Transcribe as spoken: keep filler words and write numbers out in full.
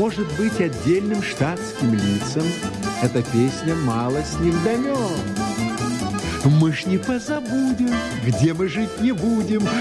может быть отдельным штатским лицам эта песня мало с ним дает. Мы ж не позабудем, где мы жить не будем,